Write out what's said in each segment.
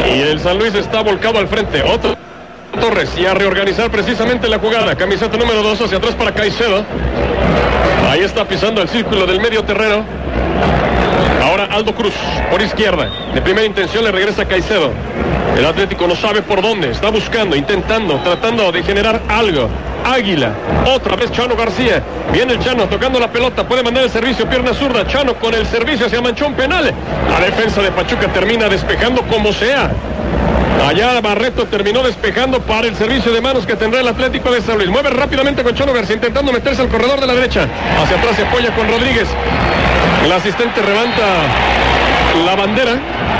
Y el San Luis está volcado al frente. Otro Torres y a reorganizar precisamente la jugada. Camiseta número 2 hacia atrás para Caicedo. Ahí está pisando el círculo del medio terreno. Ahora Aldo Cruz por izquierda. De primera intención le regresa Caicedo. El Atlético no sabe por dónde. Está buscando, intentando, tratando de generar algo. Águila, otra vez Chano García. Viene el Chano tocando la pelota. Puede mandar el servicio, pierna zurda. Chano con el servicio hacia manchón penal. La defensa de Pachuca termina despejando como sea. Allá Barreto terminó despejando para el servicio de manos que tendrá el Atlético de San Luis. Mueve rápidamente con Chano García intentando meterse al corredor de la derecha. Hacia atrás se apoya con Rodríguez. El asistente levanta la bandera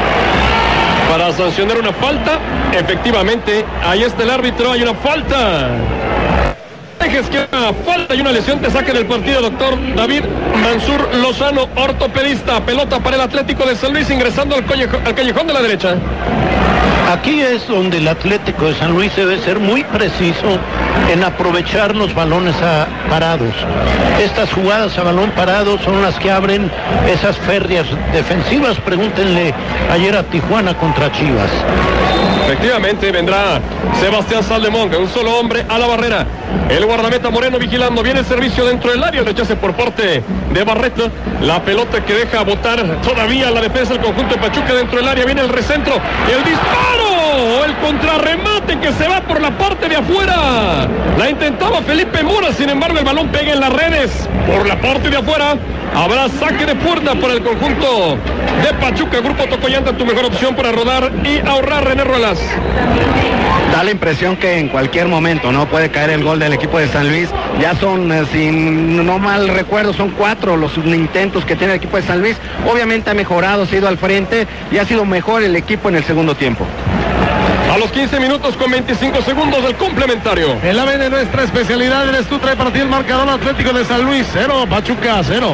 para sancionar una falta. Efectivamente, ahí está el árbitro, hay una falta. Dejes que una falta y una lesión te saquen el partido, doctor David Mansur Lozano, ortopedista. Pelota para el Atlético de San Luis ingresando al callejón de la derecha. Aquí es donde el Atlético de San Luis debe ser muy preciso en aprovechar los balones parados. Estas jugadas a balón parado son las que abren esas férreas defensivas. Pregúntenle ayer a Tijuana contra Chivas. Efectivamente vendrá Sebastián Saldemón, un solo hombre a la barrera. El guardameta Moreno vigilando. Viene el servicio dentro del área. Rechace por parte de Barreto. La pelota que deja botar todavía la defensa del conjunto de Pachuca dentro del área. Viene el recentro. El disparo. El contrarremate que se va por la parte de afuera. La intentaba Felipe Mora. Sin embargo, el balón pega en las redes. Por la parte de afuera. Habrá saque de puerta para el conjunto de Pachuca. Grupo Tocoyanta, tu mejor opción para rodar y ahorrar. René Ruelas. Da la impresión que en cualquier momento no puede caer el gol del equipo de San Luis. Ya son, si no mal recuerdo, son 4 los intentos que tiene el equipo de San Luis. Obviamente ha mejorado, se ha ido al frente y ha sido mejor el equipo en el segundo tiempo. A los 15 minutos con 25 segundos del complementario. El AVE de nuestra especialidad eres tú, trae para ti el marcador. Atlético de San Luis 0, Pachuca 0.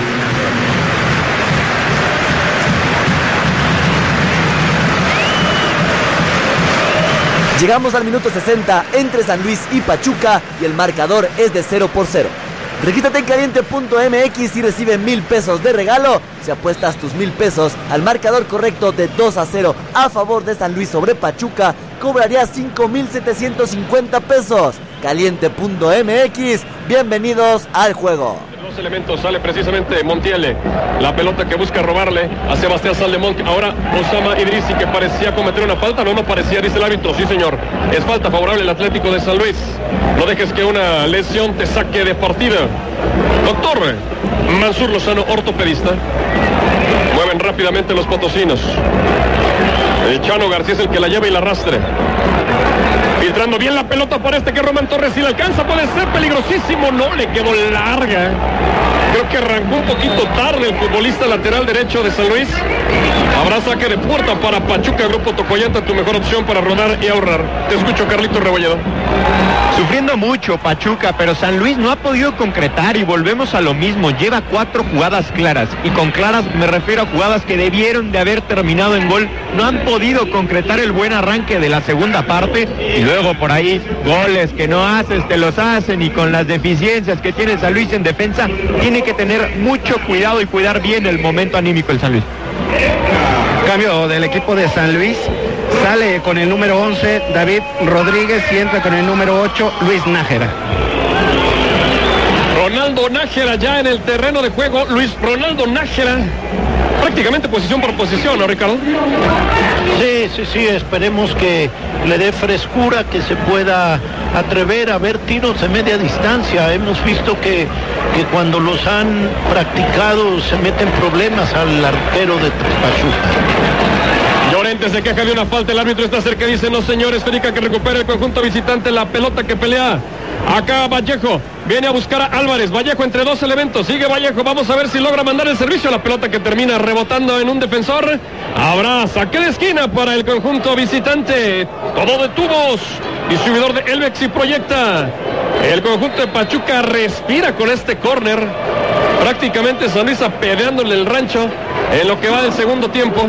Llegamos al minuto 60 entre San Luis y Pachuca y el marcador es de 0-0. Regístrate en caliente.mx y recibe 1,000 pesos de regalo si apuestas tus 1,000 pesos al marcador correcto de 2-0 a favor de San Luis sobre Pachuca. Cobrarías 5,750 pesos. Caliente.mx, bienvenidos al juego. Dos elementos, sale precisamente Montiel. La pelota que busca robarle a Sebastián Saldemont. Ahora Osama Idrisi, que parecía cometer una falta. No parecía, dice el árbitro. Sí, señor. Es falta favorable al Atlético de San Luis. No dejes que una lesión te saque de partida. Doctor Mansur Lozano, ortopedista. Mueven rápidamente los potosinos. El Chano García es el que la lleva y la arrastre. Filtrando bien la pelota para este que Román Torres, si la alcanza puede ser peligrosísimo. No, le quedó larga. Creo que arrancó un poquito tarde el futbolista lateral derecho de San Luis. Habrá saque de puerta para Pachuca. Grupo Tocoyanta, tu mejor opción para rodar y ahorrar. Te escucho, Carlito Rebolledo. Sufriendo mucho Pachuca, pero San Luis no ha podido concretar y volvemos a lo mismo. Lleva 4 jugadas claras, y con claras me refiero a jugadas que debieron de haber terminado en gol. No han podido concretar el buen arranque de la segunda parte y luego por ahí goles que no haces, te los hacen, y con las deficiencias que tiene San Luis en defensa, tiene que tener mucho cuidado y cuidar bien el momento anímico el San Luis. Cambio del equipo de San Luis. Sale con el número 11 David Rodríguez y entra con el número 8 Luis Nájera. Ronaldo Nájera ya en el terreno de juego. Ronaldo Nájera, prácticamente posición por posición, ¿no, Ricardo? Sí, esperemos que le dé frescura, que se pueda atrever a ver tiros de media distancia. Hemos visto que cuando los han practicado se meten problemas al arquero de Pachuca. Llorente se queja de una falta, el árbitro está cerca, dice no señor, esférica que recupera el conjunto visitante, la pelota que pelea. Acá Vallejo, viene a buscar a Álvarez, Vallejo entre 2 elementos, sigue Vallejo, vamos a ver si logra mandar el servicio, la pelota que termina rebotando en un defensor. Habrá saque de esquina para el conjunto visitante, todo de tubos, distribuidor de Elvex y proyecta. El conjunto de Pachuca respira con este córner, prácticamente San Luis apedeándole el rancho en lo que va del segundo tiempo.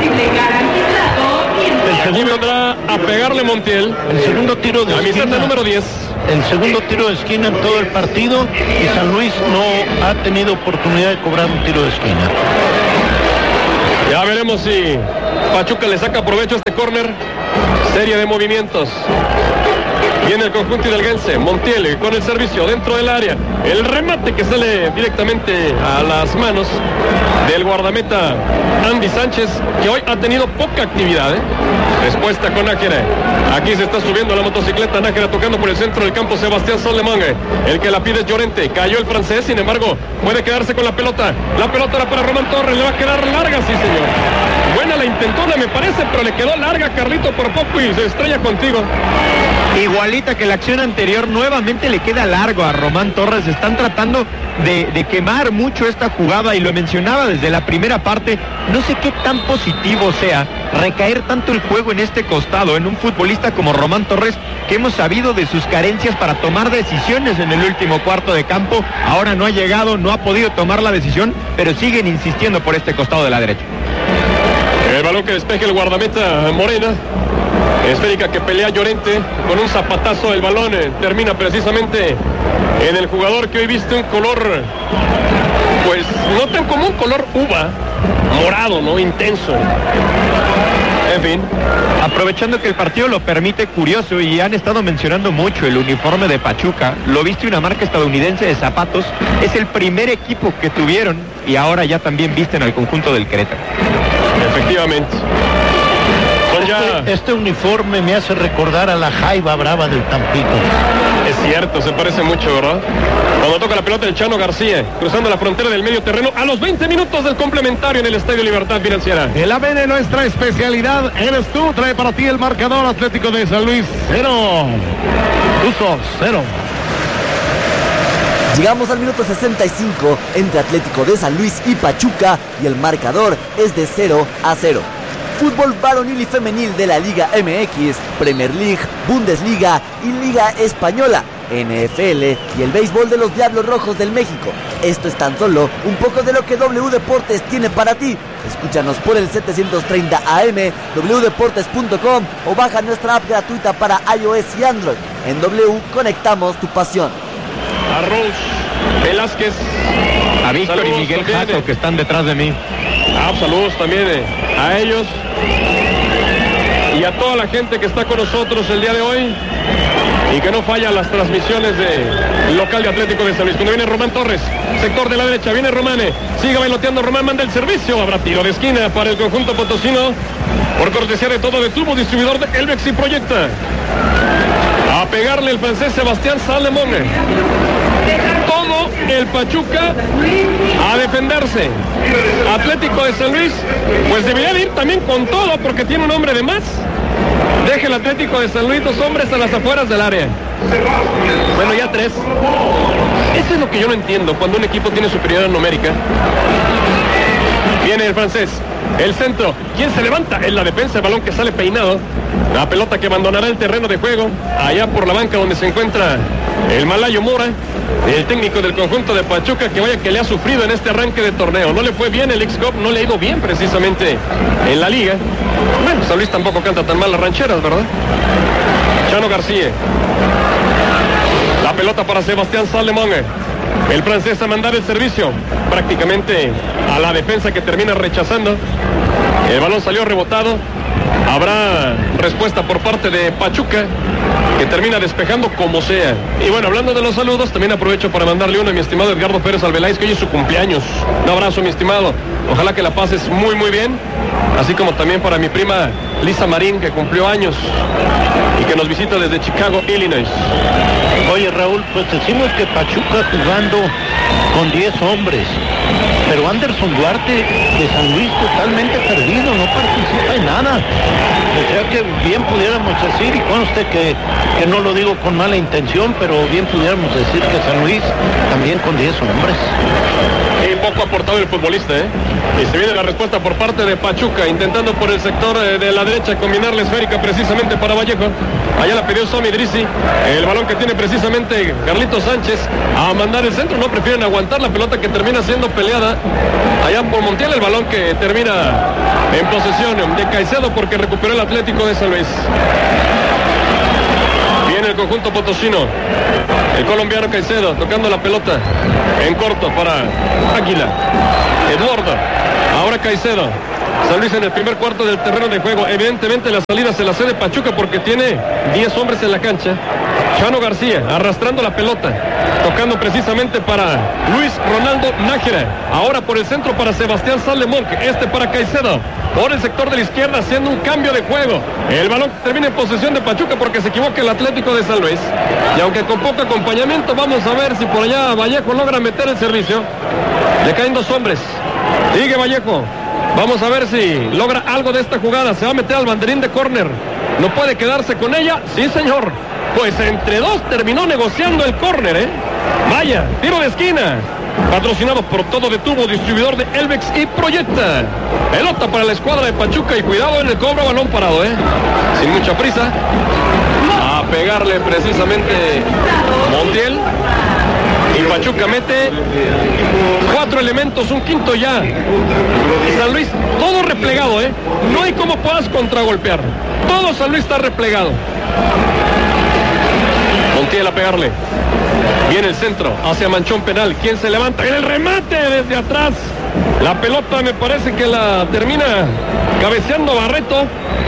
El segundo vendrá a pegarle Montiel. El segundo tiro de esquina. Número 10. El segundo tiro de esquina en todo el partido y San Luis no ha tenido oportunidad de cobrar un tiro de esquina. Ya veremos si Pachuca le saca provecho a este córner. Serie de movimientos. Viene el conjunto hidalguense. Montiel con el servicio dentro del área. El remate que sale directamente a las manos del guardameta Andy Sánchez, que hoy ha tenido poca actividad. Respuesta con Nájera. Aquí se está subiendo la motocicleta. Nájera tocando por el centro del campo. Sebastián Salomón. El que la pide es Llorente. Cayó el francés, sin embargo, puede quedarse con la pelota. La pelota era para Román Torres. Le va a quedar larga, sí señor. Buena la intentona me parece, pero le quedó larga, Carlito, por poco y se estrella contigo. Igualita que la acción anterior, nuevamente le queda largo a Román Torres. Están tratando de quemar mucho esta jugada y lo mencionaba desde la primera parte. No sé qué tan positivo sea recaer tanto el juego en este costado, en un futbolista como Román Torres, que hemos sabido de sus carencias para tomar decisiones en el último cuarto de campo. Ahora no ha llegado, no ha podido tomar la decisión, pero siguen insistiendo por este costado de la derecha. El balón que despeje el guardameta Morena. Esférica que pelea Llorente con un zapatazo. El balón termina precisamente en el jugador que hoy viste un color, pues no tan común, color uva, morado, ¿no? Intenso. En fin, aprovechando que el partido lo permite, curioso, y han estado mencionando mucho el uniforme de Pachuca. Lo viste una marca estadounidense de zapatos. Es el primer equipo que tuvieron y ahora ya también visten al conjunto del Querétaro. Efectivamente. Este uniforme me hace recordar a la Jaiba Brava del Tampico. Es cierto, se parece mucho, ¿verdad? Cuando toca la pelota el Chano García, cruzando la frontera del medio terreno a los 20 minutos del complementario en el Estadio Libertad Financiera. El ABN, nuestra especialidad, eres tú. Trae para ti el marcador. Atlético de San Luis 0. Uso 0. Llegamos al minuto 65 entre Atlético de San Luis y Pachuca y el marcador es de 0-0. Fútbol varonil y femenil de la Liga MX, Premier League, Bundesliga y Liga Española, NFL y el béisbol de los Diablos Rojos del México. Esto es tan solo un poco de lo que W Deportes tiene para ti. Escúchanos por el 730 AM, wdeportes.com o baja nuestra app gratuita para iOS y Android. En W conectamos tu pasión. A Rose Velázquez, a Víctor y Miguel Jato, que están detrás de mí. Saludos también a ellos y a toda la gente que está con nosotros el día de hoy y que no falla las transmisiones del local de Atlético de San Luis. Cuando viene Román Torres, sector de la derecha, viene Romane, sigue bailoteando Román, manda el servicio, habrá tiro de esquina para el conjunto potosino por cortesía de todo de Tubo, distribuidor de Elvex y Proyecta. A pegarle el francés Sebastián Salomón. Todo el Pachuca a defenderse. Atlético de San Luis pues debería de ir también con todo porque tiene un hombre de más. Deja el Atlético de San Luis 2 hombres a las afueras del área. Bueno, ya 3. Eso es lo que yo no entiendo cuando un equipo tiene superioridad numérica. Viene el francés, el centro, ¿quién se levanta? En la defensa, el balón que sale peinado. La pelota que abandonará el terreno de juego, allá por la banca donde se encuentra el malayo Mora, el técnico del conjunto de Pachuca, que vaya que le ha sufrido en este arranque de torneo. No le fue bien el X-Cup, no le ha ido bien precisamente en la liga. Bueno, San Luis tampoco canta tan mal las rancheras, ¿verdad? Chano García. La pelota para Sebastián Salomón. El francés a mandar el servicio prácticamente a la defensa que termina rechazando. El balón salió rebotado. Habrá respuesta por parte de Pachuca, que termina despejando como sea. Y bueno, hablando de los saludos, también aprovecho para mandarle uno a mi estimado Edgardo Pérez Albeláiz, que hoy es su cumpleaños. Un abrazo, mi estimado. Ojalá que la pases muy, muy bien. Así como también para mi prima Lisa Marín, que cumplió años y que nos visita desde Chicago, Illinois. Oye, Raúl, pues decimos que Pachuca jugando con 10 hombres, pero Anderson Duarte de San Luis totalmente perdido, no participa en nada. O sea que bien pudiéramos decir, y conste que no lo digo con mala intención, pero bien pudiéramos decir que San Luis también con 10 hombres. Y poco aportado el futbolista, Y se viene la respuesta por parte de Pachuca, intentando por el sector de la derecha combinar la esférica precisamente para Vallejo. Allá la pidió Somi Idrissi, el balón que tiene precisamente Carlitos Sánchez a mandar el centro. No prefieren aguantar la pelota que termina siendo peleada allá por Montiel. El balón que termina en posesión de Caicedo porque recuperó el Atlético de San Luis. Viene el conjunto potosino, el colombiano Caicedo tocando la pelota en corto para Águila. Eduardo, ahora Caicedo, San Luis en el primer cuarto del terreno de juego. Evidentemente la salida se la cede Pachuca porque tiene 10 hombres en la cancha. Chano García arrastrando la pelota, tocando precisamente para Luis Ronaldo Nájera. Ahora por el centro para Sebastián Sallemón, para Caicedo. Por el sector de la izquierda haciendo un cambio de juego. El balón termina en posesión de Pachuca porque se equivoca el Atlético de San Luis. Y aunque con poco acompañamiento, vamos a ver si por allá Vallejo logra meter el servicio. Le caen 2 hombres. Sigue Vallejo. Vamos a ver si logra algo de esta jugada. Se va a meter al banderín de córner. No puede quedarse con ella. Sí, señor. Pues entre 2 terminó negociando el córner, Vaya, tiro de esquina. Patrocinado por Todo de Tubo, distribuidor de Elvex y Proyecta. Pelota para la escuadra de Pachuca y cuidado en el cobro, balón parado, sin mucha prisa. A pegarle precisamente Montiel. Y Pachuca mete 4 elementos, un quinto ya. Y San Luis, todo replegado, No hay cómo puedas contragolpear. Todo San Luis está replegado. Montiel a pegarle. Viene el centro hacia Manchón Penal. ¿Quién se levanta? En el remate desde atrás. La pelota me parece que la termina cabeceando Barreto.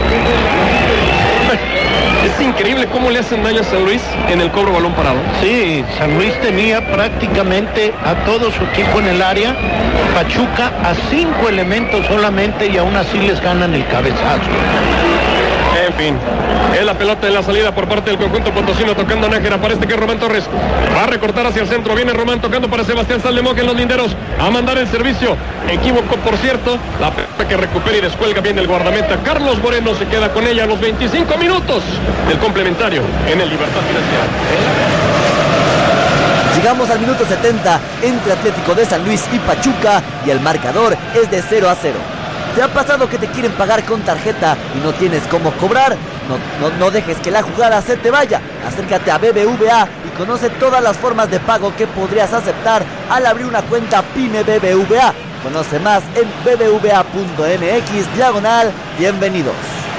Es increíble cómo le hacen daño a San Luis en el cobro balón parado. Sí, San Luis tenía prácticamente a todo su equipo en el área. Pachuca a 5 elementos solamente y aún así les ganan el cabezazo. En fin, es la pelota en la salida por parte del conjunto potosino tocando a Nájera. Parece que es Román Torres. Va a recortar hacia el centro. Viene Román tocando para Sebastián Sallemón en los linderos. A mandar el servicio. Equívoco, por cierto. La pelota que recupera y descuelga bien el guardameta. Carlos Moreno se queda con ella a los 25 minutos del complementario en el Libertad Financiera. Llegamos al minuto 70 entre Atlético de San Luis y Pachuca y el marcador es de 0-0. ¿Te ha pasado que te quieren pagar con tarjeta y no tienes cómo cobrar? No dejes que la jugada se te vaya. Acércate a BBVA y conoce todas las formas de pago que podrías aceptar al abrir una cuenta PYME BBVA. Conoce más en bbva.mx/bienvenidos.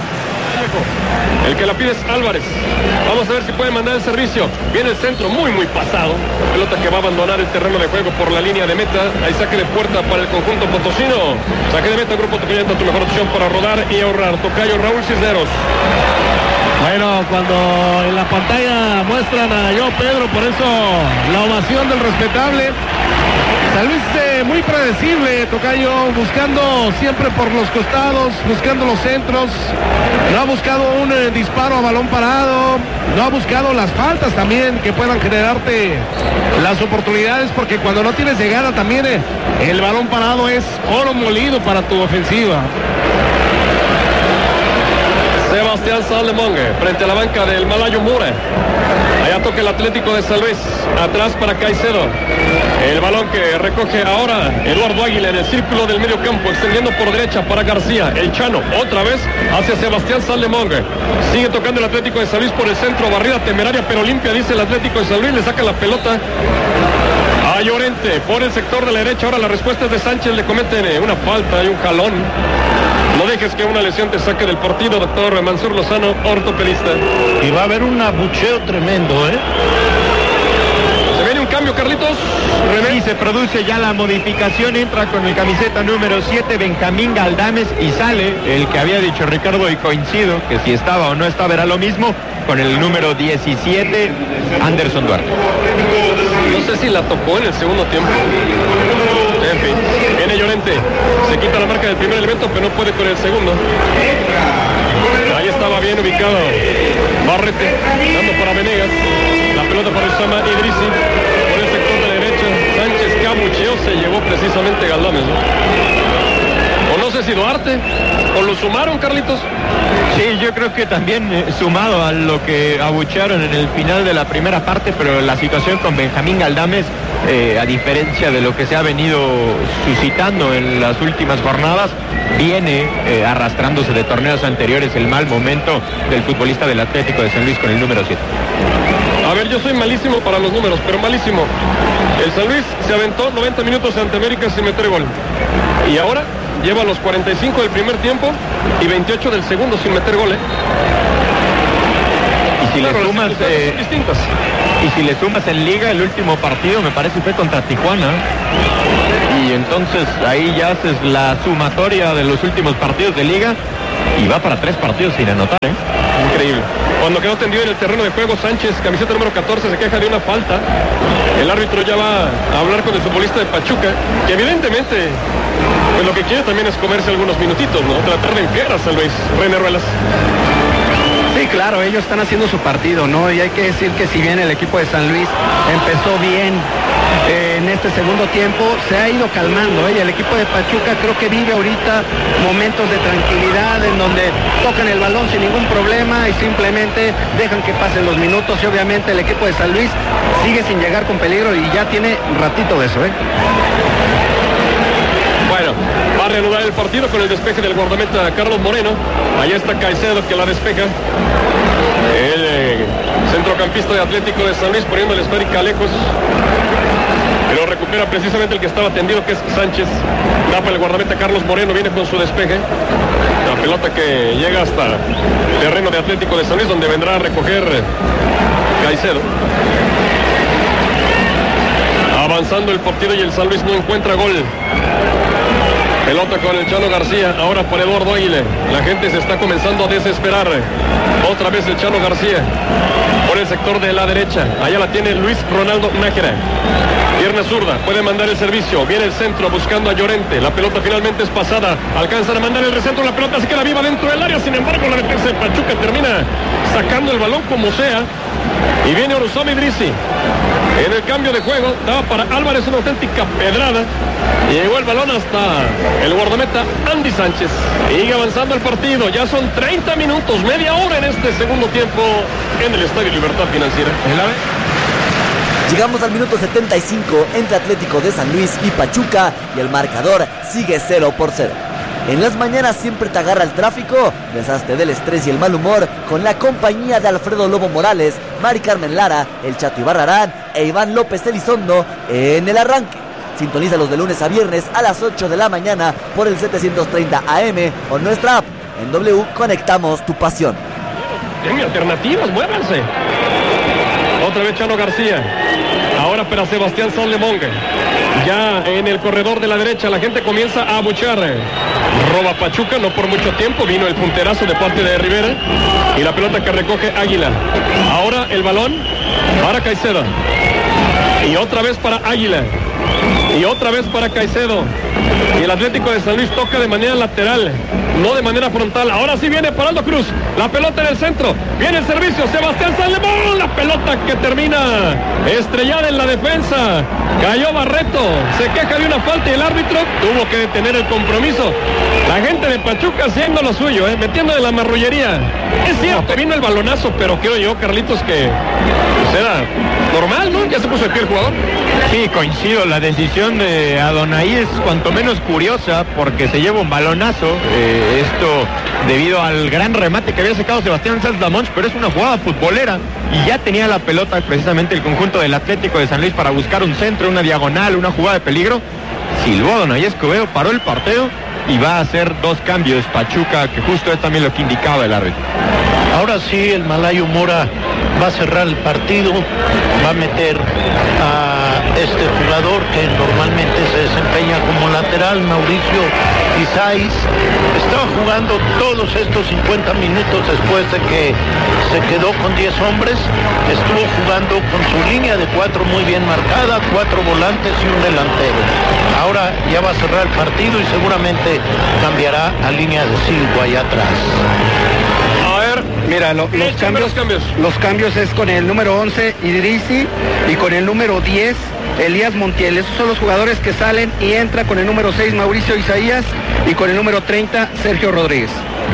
El que la pide es Álvarez. Vamos a ver si puede mandar el servicio. Viene el centro, muy pasado. Pelota que va a abandonar el terreno de juego por la línea de meta. Ahí saque de puerta para el conjunto potosino. Saque de meta, Grupo Toquillenta, tu mejor opción para rodar y ahorrar. Tocayo Raúl Cisneros. Bueno, cuando en la pantalla muestran a Joao Pedro, por eso la ovación del respetable. San Luis muy predecible, Tocayo, buscando siempre por los costados, buscando los centros. No ha buscado un disparo a balón parado, no ha buscado las faltas también que puedan generarte las oportunidades, porque cuando no tienes llegada también el balón parado es oro molido para tu ofensiva. Sebastián Sallemón frente a la banca del Malayo Mura. Allá toca el Atlético de San Luis. Atrás para Caicedo. El balón que recoge ahora Eduardo Águila en el círculo del medio campo, extendiendo por derecha para García. El Chano otra vez hacia Sebastián Sallemón. Sigue tocando el Atlético de San Luis por el centro. Barrida temeraria pero limpia, dice el Atlético de San Luis. Le saca la pelota a Llorente por el sector de la derecha. Ahora la respuesta es de Sánchez. Le cometen una falta y un jalón. No dejes que una lesión te saque del partido, doctor Mansur Lozano, ortopedista. Y va a haber un abucheo tremendo, Se viene un cambio, Carlitos. Y se produce ya la modificación. Entra con el camiseta número 7 Benjamín Galdames y sale el que había dicho Ricardo, y coincido que si estaba o no estaba era lo mismo, con el número 17 Anderson Duarte. No sé si la tocó en el segundo tiempo. En fin, viene Llorente. Se quita la marca del primer elemento, pero no puede con el segundo. Ahí estaba bien ubicado Barrete, dando para Venegas. La pelota para Usama Idrisi. Por el sector de la derecha, Sánchez cabucheó, se llevó precisamente Galdames. O no sé si Duarte, o lo sumaron, Carlitos. Sí, yo creo que también sumado a lo que abuchearon en el final de la primera parte, pero la situación con Benjamín Galdames, a diferencia de lo que se ha venido suscitando en las últimas jornadas, viene arrastrándose de torneos anteriores el mal momento del futbolista del Atlético de San Luis con el número 7. A ver, yo soy malísimo para los números, pero malísimo. El San Luis se aventó 90 minutos ante América sin meter gol. Y ahora lleva los 45 del primer tiempo y 28 del segundo sin meter gol. Y si le sumas y si le sumas en liga, el último partido me parece fue contra Tijuana. y entonces ahí ya haces la sumatoria de los últimos partidos de liga y va para 3 partidos sin anotar, ¿eh? Increíble. Cuando quedó tendido en el terreno de juego, Sánchez, camiseta número 14, se queja de una falta. El árbitro ya va a hablar con el futbolista de Pachuca, que evidentemente pues lo que quiere también es comerse algunos minutitos, ¿no? Tratar de enfriar a San Luis. René Ruelas. Sí, claro, ellos están haciendo su partido, ¿no? Y hay que decir que si bien el equipo de San Luis empezó bien en este segundo tiempo, se ha ido calmando, ¿eh? Y el equipo de Pachuca creo que vive ahorita momentos de tranquilidad en donde tocan el balón sin ningún problema y simplemente dejan que pasen los minutos, y obviamente el equipo de San Luis sigue sin llegar con peligro y ya tiene ratito de eso, ¿eh? Bueno, va a reanudar el partido con el despeje del guardameta Carlos Moreno. Allá está Caicedo que la despeja. El centrocampista de Atlético de San Luis poniendo la esférica lejos. Pero recupera precisamente el que estaba tendido, que es Sánchez. Tapa el guardameta Carlos Moreno, viene con su despeje. La pelota que llega hasta el terreno de Atlético de San Luis, donde vendrá a recoger Caicedo. Avanzando el partido y el San Luis no encuentra gol. Pelota con el Chano García, ahora para Eduardo Águila. La gente se está comenzando a desesperar. Otra vez el Chano García por el sector de la derecha. Allá la tiene Luis Ronaldo Nájera. Pierna zurda, puede mandar el servicio. Viene el centro buscando a Llorente. La pelota finalmente es pasada. Alcanzan a mandar el recentro. La pelota se queda viva dentro del área. Sin embargo, la defensa de Pachuca termina sacando el balón como sea. Y viene Oruzón Idrisi. En el cambio de juego, daba para Álvarez una auténtica pedrada. Y llegó el balón hasta el guardameta Andy Sánchez. Sigue avanzando el partido. Ya son 30 minutos, media hora en este segundo tiempo en el Estadio Libertad Financiera. Llegamos al minuto 75 entre Atlético de San Luis y Pachuca y el marcador sigue 0-0. En las mañanas siempre te agarra el tráfico, deshazte del estrés y el mal humor con la compañía de Alfredo Lobo Morales, Mari Carmen Lara, el Chato Ibarrarán e Iván López Elizondo en el arranque. Sintonízalos de lunes a viernes a las 8 de la mañana por el 730 AM o nuestra app. En W conectamos tu pasión. Tienen alternativas, muévanse. Otra vez Chano García. Ahora para Sebastián Sanlemón. Ya en el corredor de la derecha la gente comienza a abuchear. Roba Pachuca, no por mucho tiempo. Vino el punterazo de parte de Rivera. Y la pelota que recoge Águila. Ahora el balón para Caicedo. Y otra vez para Águila. Y otra vez para Caicedo. Y el Atlético de San Luis toca de manera lateral, no de manera frontal. Ahora sí viene Paraldo Cruz. La pelota en el centro. Viene el servicio. Sebastián Sanlemón. La pelota que termina estrellada en la defensa. Cayó Barreto. Se queja de una falta y el árbitro tuvo que detener el compromiso. La gente de Pachuca haciendo lo suyo, metiendo de la marrullería. Es cierto, vino el balonazo, pero creo yo, Carlitos, que pues era normal, ¿no? Ya se puso de pie el jugador. Sí, coincido. La decisión de Adonai es cuanto menos curiosa porque se lleva un balonazo. Esto debido al gran remate que había sacado Sebastián Sanlemón, pero es una jugada futbolera y ya tenía la pelota precisamente el conjunto del Atlético de San Luis para buscar un centro, una diagonal, una jugada de peligro. Silbó Adonai Escobedo, paró el partido y va a hacer 2 cambios Pachuca, que justo es también lo que indicaba el árbitro. Ahora sí, el Malayo Mora va a cerrar el partido, va a meter a este jugador que normalmente se desempeña como lateral, Mauricio Isaías. Estaba jugando todos estos 50 minutos después de que se quedó con 10 hombres. Estuvo jugando con su línea de 4 muy bien marcada, 4 volantes y un delantero. Ahora ya va a cerrar el partido y seguramente cambiará a línea de 5 allá atrás. Mira, los cambios es con el número 11, Idrisi, y con el número 10, Elías Montiel. Esos son los jugadores que salen y entra con el número 6, Mauricio Isaías, y con el número 30, Sergio Rodríguez.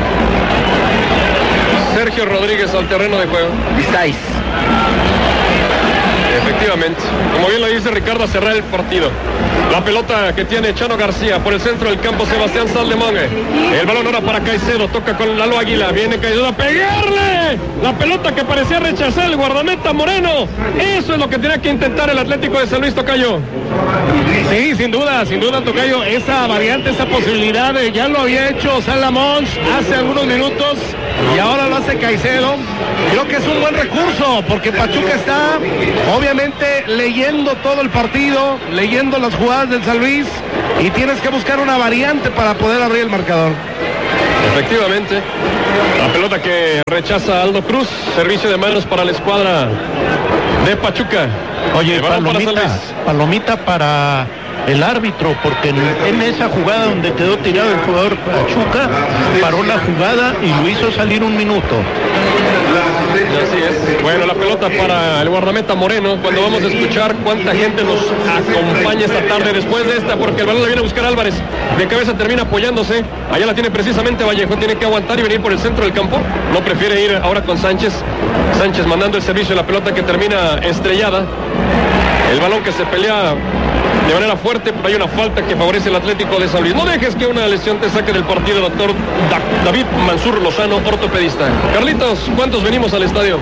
Sergio Rodríguez al terreno de juego. Isaías. Efectivamente, como bien lo dice Ricardo, a cerrar el partido. La pelota que tiene Chano García por el centro del campo, Sebastián Sanlemón. El balón ahora para Caicedo, toca con Lalo Águila, viene Caicedo a pegarle. La pelota que parecía rechazar el guardameta Moreno. Eso es lo que tenía que intentar el Atlético de San Luis, Tocayo. Sí, sin duda, Tocayo, esa variante, esa posibilidad, ya lo había hecho Sanlemón hace algunos minutos y ahora lo hace Caicedo. Creo que es un buen recurso porque Pachuca está obviamente leyendo todo el partido, leyendo las jugadas del San Luis y tienes que buscar una variante para poder abrir el marcador. Efectivamente, la pelota que rechaza Aldo Cruz, servicio de manos para la escuadra de Pachuca. Oye, palomita para el árbitro, porque en esa jugada donde quedó tirado el jugador Pachuca, paró la jugada y lo hizo salir un minuto. Así es. Bueno, la pelota para el guardameta Moreno, cuando vamos a escuchar cuánta gente nos acompaña esta tarde después de esta, porque el balón la viene a buscar Álvarez, de cabeza termina apoyándose, allá la tiene precisamente Vallejo, tiene que aguantar y venir por el centro del campo, no prefiere ir ahora con Sánchez mandando el servicio, la pelota que termina estrellada, el balón que se pelea de manera fuerte, pero hay una falta que favorece al Atlético de San Luis. No dejes que una lesión te saque del partido, doctor David Mansur Lozano, ortopedista. Carlitos, ¿cuántos venimos al estadio?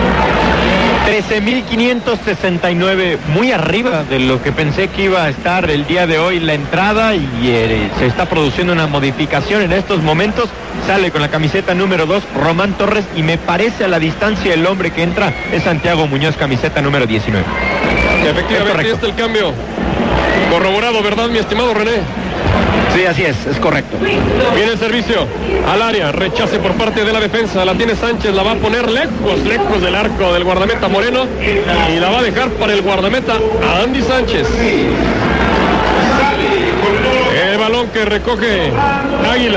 13.569, muy arriba de lo que pensé que iba a estar el día de hoy la entrada, y se está produciendo una modificación en estos momentos. Sale con la camiseta número 2 Román Torres, y me parece a la distancia el hombre que entra es Santiago Muñoz, camiseta número 19. Efectivamente, ahí está el cambio. Corroborado, ¿verdad, mi estimado René? Sí, así es correcto. Viene el servicio al área, rechace por parte de la defensa, la tiene Sánchez, la va a poner lejos del arco del guardameta Moreno y la va a dejar para el guardameta Andy Sánchez. El balón que recoge Águila.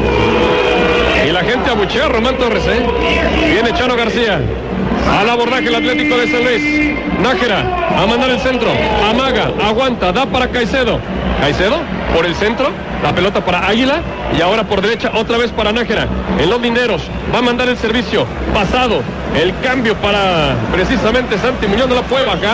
Y la gente abuchea a Román Torres, Viene Chano García. Al abordaje el Atlético de San Luis. Nájera a mandar el centro. Amaga, aguanta, da para Caicedo. Caicedo por el centro. La pelota para Águila. Y ahora por derecha otra vez para Nájera. En los dineros. Va a mandar el servicio. Pasado. El cambio para precisamente Santi Muñoz. No la puede bajar.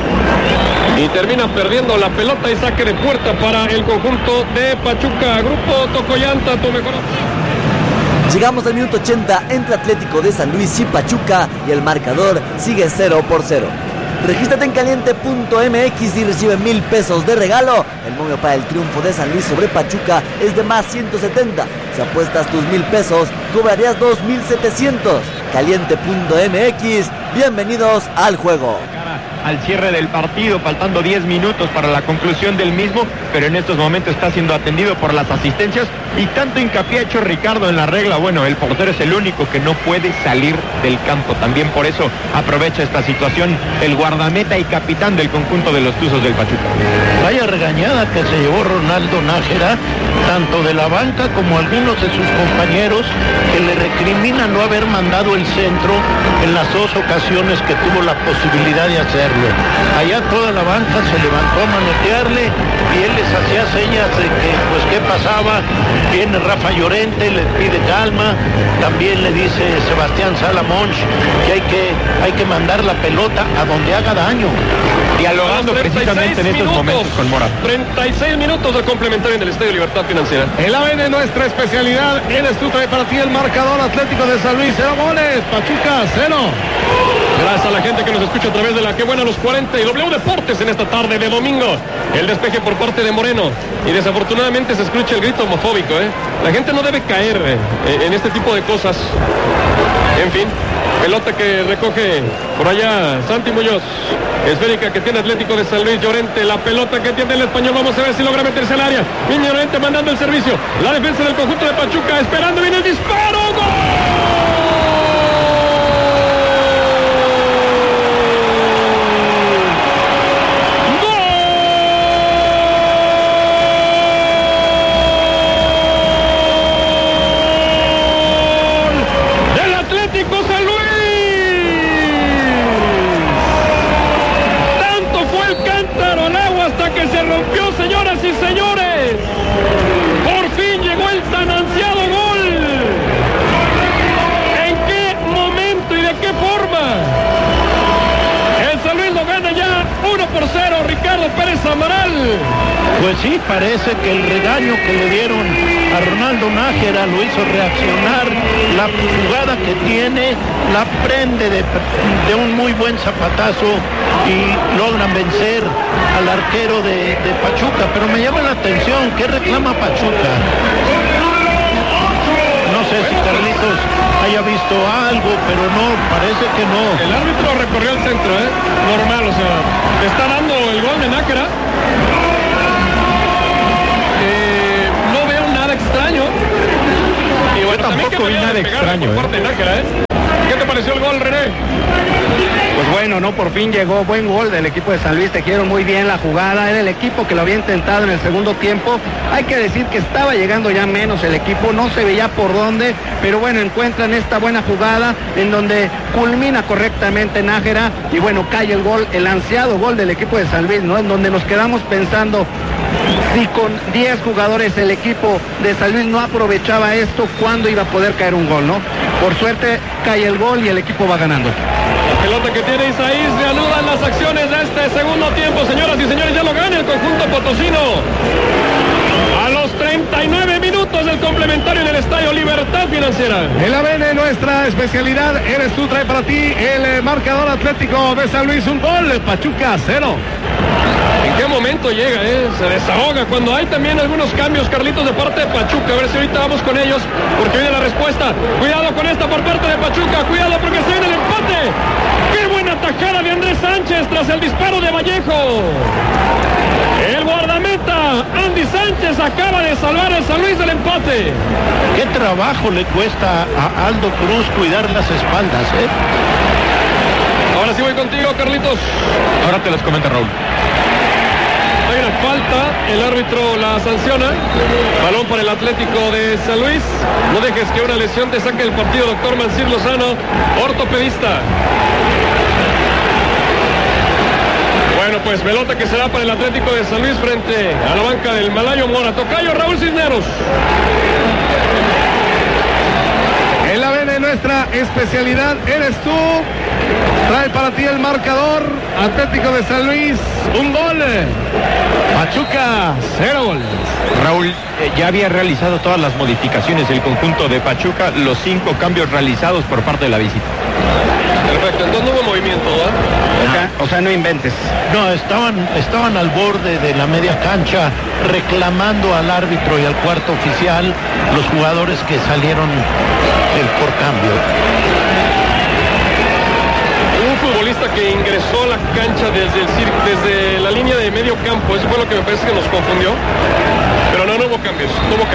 Y termina perdiendo la pelota y saque de puerta para el conjunto de Pachuca. Grupo Tocoyanta, tu mejor opción. Llegamos al minuto 80 entre Atlético de San Luis y Pachuca y el marcador sigue 0-0. Regístrate en caliente.mx y recibe 1,000 pesos de regalo. El momio para el triunfo de San Luis sobre Pachuca es de más 170. Si apuestas tus 1,000 pesos, cobrarías 2,700. Caliente.mx, bienvenidos al juego. Al cierre del partido, faltando 10 minutos para la conclusión del mismo, pero en estos momentos está siendo atendido por las asistencias, y tanto hincapié ha hecho Ricardo en la regla. Bueno, el portero es el único que no puede salir del campo, también por eso aprovecha esta situación el guardameta y capitán del conjunto de los Tuzos del Pachuca. Vaya regañada que se llevó Ronaldo Nájera, tanto de la banca como algunos de sus compañeros, que le recriminan no haber mandado el centro en las 2 ocasiones que tuvo la posibilidad de hacerlo. Allá toda la banca se levantó a manotearle y él les hacía señas de que pues qué pasaba. Viene Rafa Llorente, le pide calma, también le dice Sebastián Salamonch que hay que mandar la pelota a donde haga daño. Dialogando precisamente en estos momentos con Mora. 36 minutos de complementario en el Estadio Libertad Financiera. El ABN, nuestra especialidad, en Estuta de para ti el marcador. Atlético de San Luis 0 goles, Pachuca 0. Gracias a la gente que nos escucha a través de la Que Buena los 40 y W Deportes en esta tarde de domingo. El despeje por parte de Moreno. Y desafortunadamente se escucha el grito homofóbico, La gente no debe caer en este tipo de cosas. En fin, pelota que recoge por allá Santi Muñoz. Esférica que tiene Atlético de San Luis. Llorente, la pelota que tiene el español. Vamos a ver si logra meterse al área. Viene Llorente mandando el servicio. La defensa del conjunto de Pachuca esperando. Viene el disparo. ¡Gol! Señoras y señores, por fin llegó el tan ansiado gol. ¿En qué momento y de qué forma? El San Luis lo gana ya 1-0, Ricardo Pérez Amaral. Pues sí, parece que el regaño que le dieron a Ronaldo Nájera lo hizo reaccionar. La jugada que tiene la prende de un muy buen zapatazo y logran vencer al arquero de Pachuca. Pero me llama la atención, ¿qué reclama Pachuca? No sé si Carlitos haya visto algo, pero no, parece que no. El árbitro recorrió el centro, normal, o sea, le está dando el gol de Nájera. Yo tampoco vi nada extraño. ¿Qué te pareció el gol, René? Pues bueno, no, por fin llegó buen gol del equipo de San Luis, tejieron muy bien la jugada, era el equipo que lo había intentado en el segundo tiempo, hay que decir que estaba llegando ya menos el equipo, no se veía por dónde, pero bueno, encuentran esta buena jugada en donde culmina correctamente Nájera y bueno, cae el gol, el ansiado gol del equipo de San Luis, ¿no? En donde nos quedamos pensando, si con 10 jugadores el equipo de San Luis no aprovechaba esto, ¿cuándo iba a poder caer un gol, no? Por suerte cae el gol y el equipo va ganando. La pelota que tiene Isaías reanudan las acciones de este segundo tiempo, señoras y señores, ya lo gana el conjunto potosino. A los 39 minutos del complementario en el Estadio Libertad Financiera. El ABN, nuestra especialidad, eres tú, trae para ti el marcador Atlético de San Luis, un gol, Pachuca 0. ¿En qué momento llega? Se desahoga cuando hay también algunos cambios, Carlitos, de parte de Pachuca. A ver si ahorita vamos con ellos, porque viene la respuesta. Cuidado con esta por parte de Pachuca, cuidado porque se viene el empate. ¡Qué buena tajada de Andrés Sánchez tras el disparo de Vallejo! El guardameta Andy Sánchez acaba de salvar al San Luis del empate. Qué trabajo le cuesta a Aldo Cruz cuidar las espaldas, ¿eh? Ahora sí voy contigo, Carlitos. Ahora te las comenta Raúl. Hay una falta, el árbitro la sanciona. Balón para el Atlético de San Luis. No dejes que una lesión te saque del partido, doctor Mancir Lozano, ortopedista. Bueno, pues pelota que será para el Atlético de San Luis frente a la banca del Malayo Mora. Tocayo Raúl Cisneros. El ABN, nuestra especialidad, eres tú. Trae para ti el marcador. Atlético de San Luis, un gol. Pachuca, 0 goles. Raúl, ya había realizado todas las modificaciones del conjunto de Pachuca, los 5 cambios realizados por parte de la visita. Perfecto, entonces no hubo movimiento, ¿verdad? O sea, no inventes. No, estaban al borde de la media cancha reclamando al árbitro y al cuarto oficial los jugadores que salieron por cambio. Un futbolista que ingresó a la cancha desde la línea de medio campo, eso fue lo que me parece que nos confundió. Pero no hubo cambios,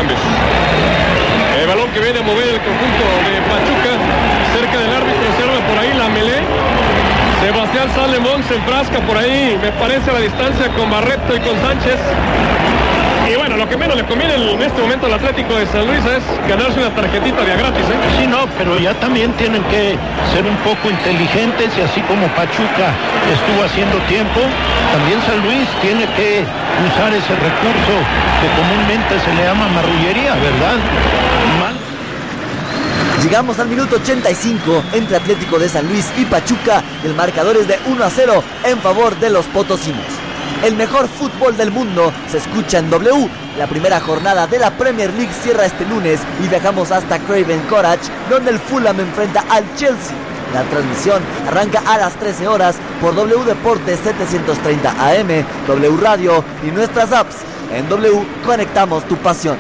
El balón que viene a mover el conjunto de Pachuca, cerca del árbitro, observa por ahí la Melé. Sebastián Salemón se enfrasca por ahí, me parece, a la distancia con Barreto y con Sánchez. Y bueno, lo que menos le conviene en este momento al Atlético de San Luis es ganarse una tarjetita de a gratis, ¿eh? Sí, no, pero ya también tienen que ser un poco inteligentes y así como Pachuca estuvo haciendo tiempo, también San Luis tiene que usar ese recurso que comúnmente se le llama marrullería, ¿verdad? Llegamos al minuto 85 entre Atlético de San Luis y Pachuca. El marcador es de 1-0 en favor de los potosinos. El mejor fútbol del mundo se escucha en W. La primera jornada de la Premier League cierra este lunes y viajamos hasta Craven Cottage, donde el Fulham enfrenta al Chelsea. La transmisión arranca a las 13 horas por W Deportes 730 AM, W Radio y nuestras apps. En W conectamos tu pasión.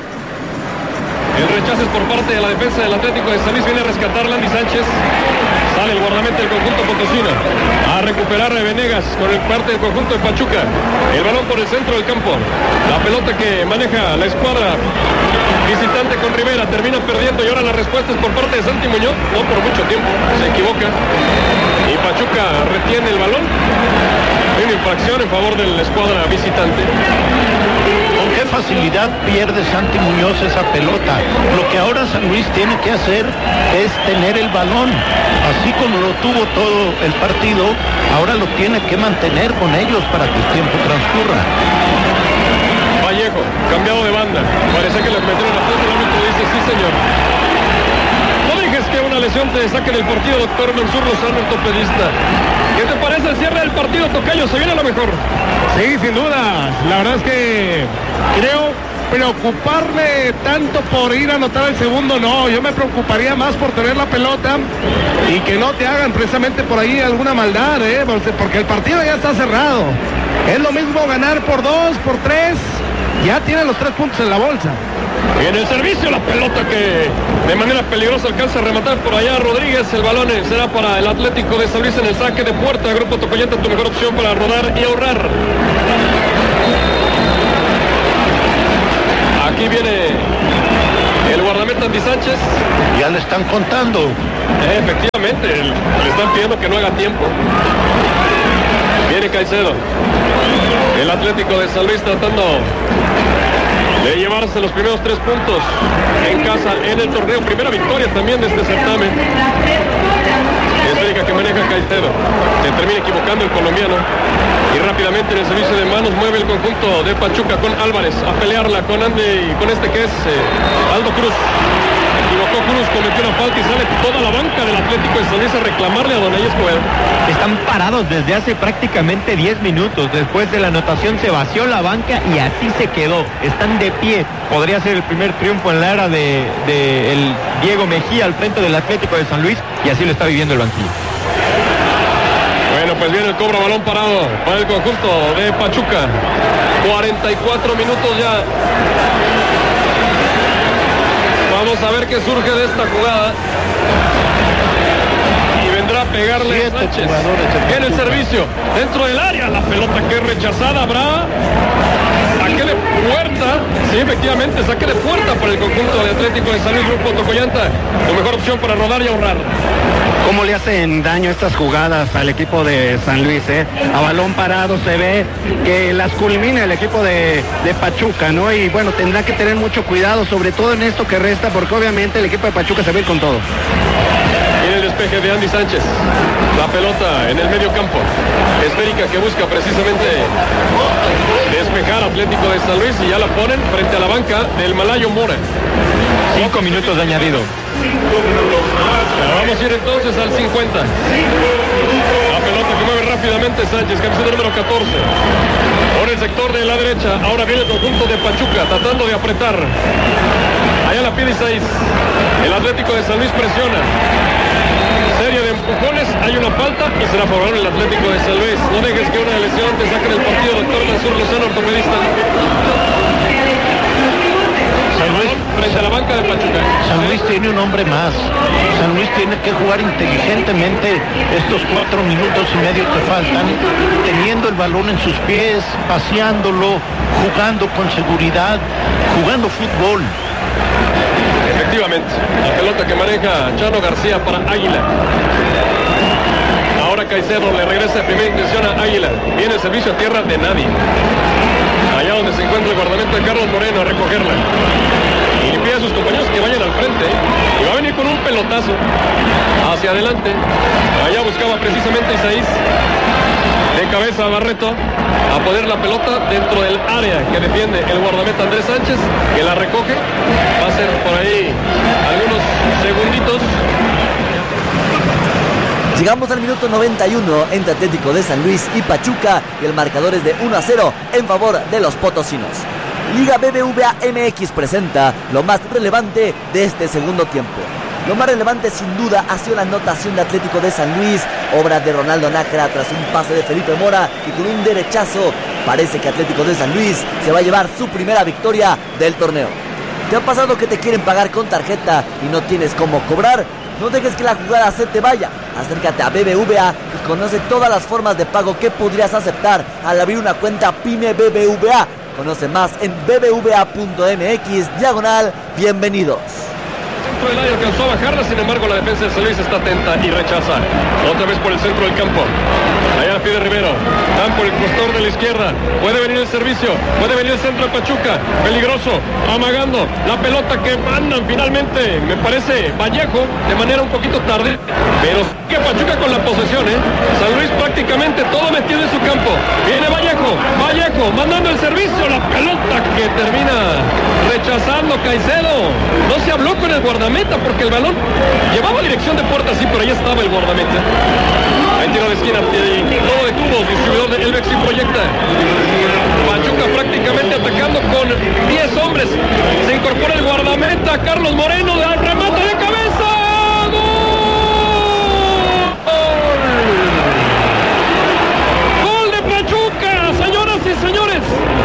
El rechazo es por parte de la defensa del Atlético de San Luis. Viene a rescatar Landy Sánchez. Sale el guardameta del conjunto potosino a recuperar a Venegas con el parte del conjunto de Pachuca. El balón por el centro del campo. La pelota que maneja la escuadra visitante con Rivera. Termina perdiendo y ahora la respuesta es por parte de Santi Muñoz. No por mucho tiempo. Se equivoca. Y Pachuca retiene el balón. Hay una infracción en favor de la escuadra visitante. ¿Con qué facilidad pierde Santi Muñoz esa pelota? Lo que ahora San Luis tiene que hacer es tener el balón. Así como lo tuvo todo el partido, ahora lo tiene que mantener con ellos para que el tiempo transcurra. Vallejo, cambiado de banda. Parece que le metieron a punto. El árbitro dice sí, señor. No dejes que una lesión te saque del partido, doctor Mansur Lozano, ortopedista. ¿Qué te parece el cierre del partido, tocayo? ¿Se viene a lo mejor? Sí, sin duda. La verdad es que creo preocuparme tanto por ir a anotar el segundo, no. Yo me preocuparía más por tener la pelota y que no te hagan precisamente por ahí alguna maldad, porque el partido ya está cerrado. Es lo mismo ganar por 2, por 3. Ya tiene los 3 puntos en la bolsa. Y en el servicio la pelota que de manera peligrosa alcanza a rematar por allá Rodríguez. El balón será para el Atlético de San Luis en el saque de puerta. Grupo Tocoyanta, tu mejor opción para rodar y ahorrar. Aquí viene el guardameta Roberto Andy Sánchez. Ya le están contando. Efectivamente, le están pidiendo que no haga tiempo. Viene Caicedo. El Atlético de San Luis tratando de llevarse los primeros 3 puntos en casa en el torneo. Primera victoria también de este certamen. Esférica que maneja Caicedo. Se termina equivocando el colombiano. Y rápidamente en el servicio de manos mueve el conjunto de Pachuca con Álvarez a pelearla con Andy, con este que es Aldo Cruz. Equivocó Cruz, cometió una falta y sale toda la banca del Atlético de San Luis a reclamarle a Donay Escobedo. Están parados desde hace prácticamente 10 minutos. Después de la anotación se vació la banca y así se quedó. Están de pie. Podría ser el primer triunfo en la era de el Diego Mejía al frente del Atlético de San Luis, y así lo está viviendo el banquillo. Bueno, pues viene el cobro, balón parado para el conjunto de Pachuca. 44 minutos ya. Vamos a ver qué surge de esta jugada. Y vendrá a pegarle a Sánchez. Viene el servicio dentro del área. La pelota que es rechazada. Habrá saque de puerta. Sí, efectivamente, saque de puerta para el conjunto de Atlético de San Luis. Grupo Tocoyanta, la mejor opción para rodar y ahorrar. ¿Cómo le hacen daño estas jugadas al equipo de San Luis? A balón parado se ve que las culmina el equipo de Pachuca, ¿no? Y bueno, tendrá que tener mucho cuidado, sobre todo en esto que resta, porque obviamente el equipo de Pachuca se va a ir con todo. Viene el despeje de Andy Sánchez. La pelota en el medio campo. Esférica que busca precisamente despejar Atlético de San Luis y ya la ponen frente a la banca del Malayo Mora. 5 minutos de añadido. Vamos a ir entonces al 50. La pelota que mueve rápidamente Sánchez, camiseta número 14. Por el sector de la derecha. Ahora viene el conjunto de Pachuca tratando de apretar. Allá la pide 6. El Atlético de San Luis presiona. Serie de empujones, hay una falta y será favorable el Atlético de San Luis. No dejes que una lesión te saque del partido, doctor Mansur Lozano, ortopedista. San Luis, frente a la banca de Pachuca. San Luis tiene un hombre más. San Luis tiene que jugar inteligentemente estos 4 minutos y medio que faltan, teniendo el balón en sus pies, paseándolo, jugando con seguridad, jugando fútbol. Efectivamente, la pelota que maneja Chano García para Águila. Ahora Caicedo le regresa de primera intención a Águila. Viene el servicio a tierra de nadie. Allá donde se encuentra el guardameta Carlos Moreno a recogerla. Y le pide a sus compañeros que vayan al frente. Y va a venir con un pelotazo hacia adelante. Allá buscaba precisamente Isaías. De cabeza a Barreto a poner la pelota dentro del área que defiende el guardameta Andrés Sánchez, que la recoge. Va a ser por ahí algunos segunditos. Llegamos al minuto 91 entre Atlético de San Luis y Pachuca y el marcador es de 1-0 en favor de los potosinos. Liga BBVA MX presenta lo más relevante de este segundo tiempo. Lo más relevante sin duda ha sido la anotación de Atlético de San Luis, obra de Ronaldo Nájera tras un pase de Felipe Mora y con un derechazo. Parece que Atlético de San Luis se va a llevar su primera victoria del torneo. ¿Te ha pasado que te quieren pagar con tarjeta y no tienes cómo cobrar? No dejes que la jugada se te vaya. Acércate a BBVA y conoce todas las formas de pago que podrías aceptar al abrir una cuenta PYME BBVA. Conoce más en bbva.mx/bienvenidos. El área alcanzó a bajarla, sin embargo la defensa de San Luis está atenta y rechaza. Otra vez por el centro del campo. Allá la pide Rivero. Dan por el costado de la izquierda. Puede venir el servicio. Puede venir el centro de Pachuca. Peligroso. Amagando. La pelota que mandan finalmente. Me parece Vallejo de manera un poquito tarde. Pero que Pachuca con la posesión, San Luis prácticamente todo metido en su campo. Viene Vallejo. Vallejo mandando el servicio. La pelota que termina rechazando Caicedo. No se habló con el guardameta porque el balón llevaba dirección de puerta, sí, pero ahí estaba el guardameta. Ahí tiro de esquina, todo de tubos, distribuidor de Elbex y proyecta. Pachuca prácticamente atacando con 10 hombres. Se incorpora el guardameta, Carlos Moreno, de remate de cabeza. ¡Gol! ¡Gol de Pachuca, señoras y señores!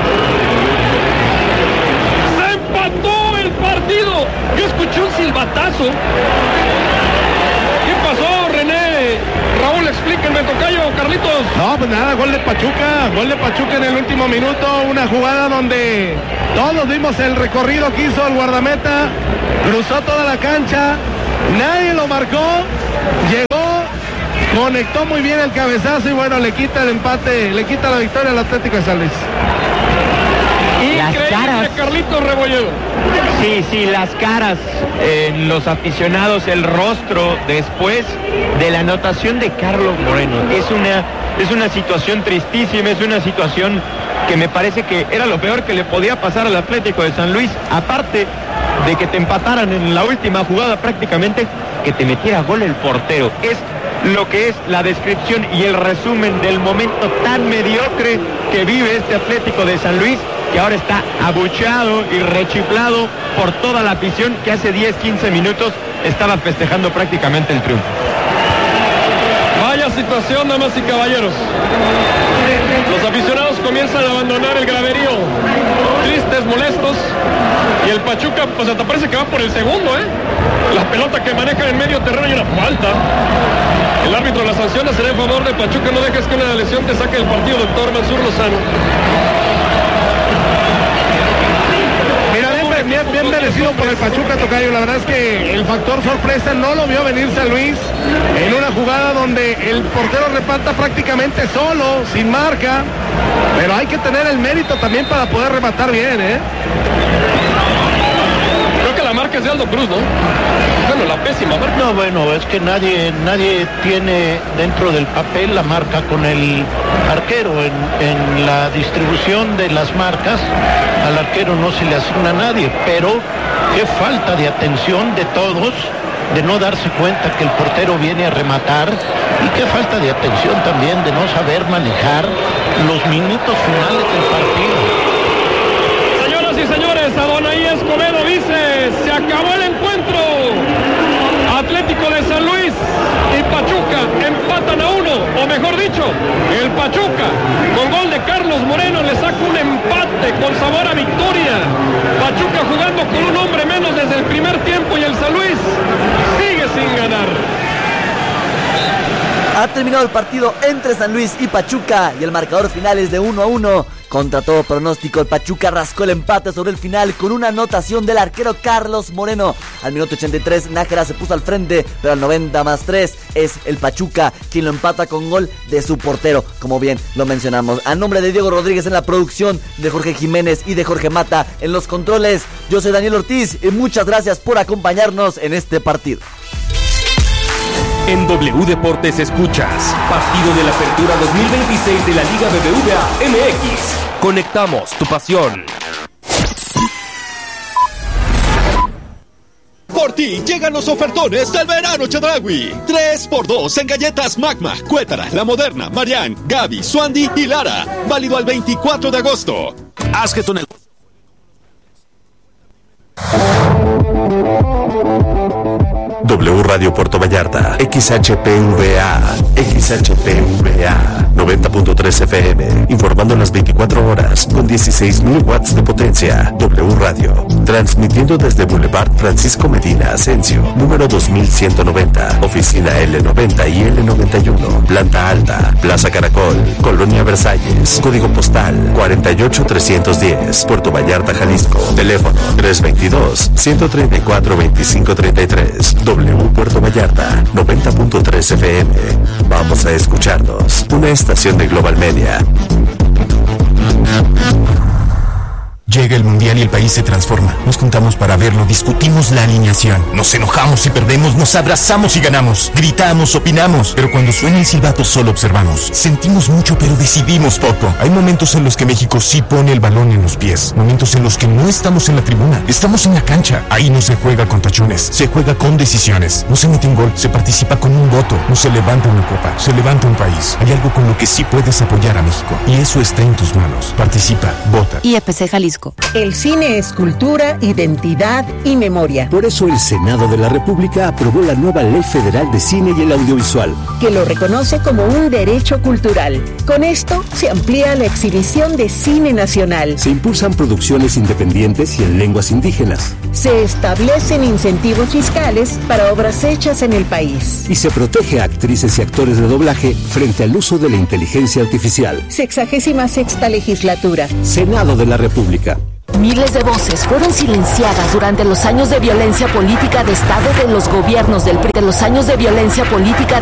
Se empató el partido. Yo escuché un silbatazo. ¿Qué pasó, René? Raúl, explíquenme, tocayo, Carlitos. Carlitos. No, pues nada, gol de Pachuca en el último minuto, una jugada donde todos vimos el recorrido que hizo el guardameta, cruzó toda la cancha, nadie lo marcó, llegó, conectó muy bien el cabezazo y bueno, le quita el empate, le quita la victoria al Atlético de San Luis. Increíble, Carlitos Rebolledo. Sí, las caras en los aficionados, el rostro después de la anotación de Carlos Moreno. Es una situación tristísima, es una situación que me parece que era lo peor que le podía pasar al Atlético de San Luis, aparte de que te empataran en la última jugada prácticamente, que te metiera gol el portero. Es lo que es la descripción y el resumen del momento tan mediocre que vive este Atlético de San Luis, que ahora está abucheado y rechiflado por toda la afición que hace 10-15 minutos estaba festejando prácticamente el triunfo. Vaya situación, damas y caballeros. Los aficionados comienzan a abandonar el graderío, tristes, molestos, y el Pachuca, pues hasta parece que va por el segundo, La pelota que maneja en medio terreno y una falta. El árbitro la sanciona, será en favor de Pachuca. No dejes que una lesión te saque del partido, doctor Mansur Lozano. Bien merecido por el Pachuca, tocayo. La verdad es que el factor sorpresa no lo vio venir San Luis en una jugada donde el portero remata prácticamente solo, sin marca, pero hay que tener el mérito también para poder rematar bien, Creo que la marca es de Aldo Cruz, ¿no? Bueno, la pésima marca. No, bueno, es que nadie tiene dentro del papel la marca con el arquero. En la distribución de las marcas, al arquero no se le asigna a nadie, pero qué falta de atención de todos, de no darse cuenta que el portero viene a rematar, y qué falta de atención también de no saber manejar los minutos finales del partido. Señoras y señores, Adonai Escobedo dice: se acabó el encuentro. Atlético de San Luis y Pachuca empatan a 1, o mejor dicho, el Pachuca con gol de Carlos Moreno le saca un empate con sabor a victoria. Pachuca jugando con un hombre menos desde el primer tiempo y el San Luis sigue sin ganar. Ha terminado el partido entre San Luis y Pachuca y el marcador final es de 1-1. Contra todo pronóstico, el Pachuca rascó el empate sobre el final con una anotación del arquero Carlos Moreno. Al minuto 83, Nájera se puso al frente, pero al 90+3 es el Pachuca quien lo empata con gol de su portero, como bien lo mencionamos. A nombre de Diego Rodríguez en la producción, de Jorge Jiménez y de Jorge Mata en los controles, yo soy Daniel Ortiz y muchas gracias por acompañarnos en este partido. En W Deportes escuchas partido de la Apertura 2026 de la Liga BBVA MX. Conectamos tu pasión. Por ti llegan los ofertones del verano Chedraui. 3x2 en galletas Magma, Cuétara, La Moderna, Marianne, Gaby, Suandi y Lara. Válido al 24 de agosto. Haz que tu negocio. W Radio Puerto Vallarta, XHPVA 90.3 FM, informando las 24 horas con 16.000 watts de potencia. W Radio, transmitiendo desde Boulevard Francisco Medina Asensio, número 2190, oficina L90 y L91, planta alta, Plaza Caracol, Colonia Versalles, código postal 48310, Puerto Vallarta, Jalisco, teléfono 322-134-2533. W Puerto Vallarta, 90.3 FM. Vamos a escucharnos. Una estación de Global Media. Llega el Mundial y el país se transforma. Nos juntamos para verlo, discutimos la alineación. Nos enojamos y perdemos, nos abrazamos y ganamos. Gritamos, opinamos. Pero cuando suena el silbato solo observamos. Sentimos mucho pero decidimos poco. Hay momentos en los que México sí pone el balón en los pies. Momentos en los que no estamos en la tribuna. Estamos en la cancha. Ahí no se juega con tachones. Se juega con decisiones. No se mete un gol. Se participa con un voto. No se levanta una copa. Se levanta un país. Hay algo con lo que sí puedes apoyar a México. Y eso está en tus manos. Participa. Vota. IFC Jalisco. El cine es cultura, identidad y memoria. Por eso el Senado de la República aprobó la nueva Ley Federal de Cine y el Audiovisual, que lo reconoce como un derecho cultural. Con esto se amplía la exhibición de cine nacional. Se impulsan producciones independientes y en lenguas indígenas. Se establecen incentivos fiscales para obras hechas en el país. Y se protege a actrices y actores de doblaje frente al uso de la inteligencia artificial. 66ª legislatura. Senado de la República. Miles de voces fueron silenciadas durante los años de violencia política de Estado de los gobiernos del PRI. De los años de violencia política